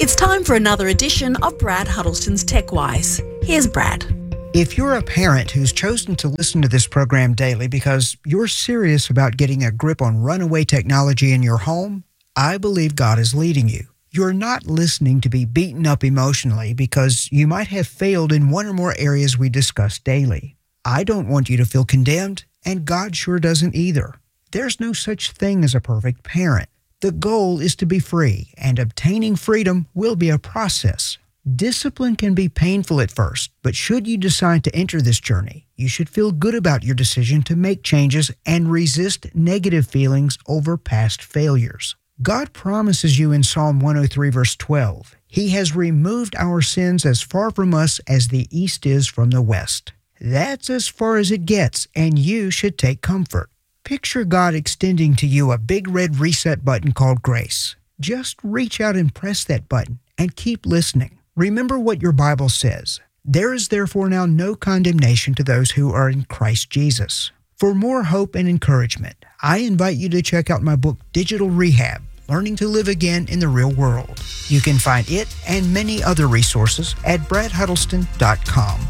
It's time for another edition of Brad Huddleston's TechWise. Here's Brad. If you're a parent who's chosen to listen to this program daily because you're serious about getting a grip on runaway technology in your home, I believe God is leading you. You're not listening to be beaten up emotionally because you might have failed in one or more areas we discuss daily. I don't want you to feel condemned, and God sure doesn't either. There's no such thing as a perfect parent. The goal is to be free, and obtaining freedom will be a process. Discipline can be painful at first, but should you decide to enter this journey, you should feel good about your decision to make changes and resist negative feelings over past failures. God promises you in Psalm 103 verse 12, He has removed our sins as far from us as the east is from the west. That's as far as it gets, and you should take comfort. Picture God extending to you a big red reset button called grace. Just reach out and press that button and keep listening. Remember what your Bible says. There is therefore now no condemnation to those who are in Christ Jesus. For more hope and encouragement, I invite you to check out my book, Digital Rehab, Learning to Live Again in the Real World. You can find it and many other resources at bradhuddleston.com.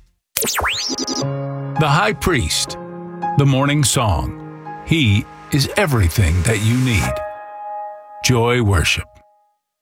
The High Priest, the Morning Song. He is everything that you need. Joy Worship.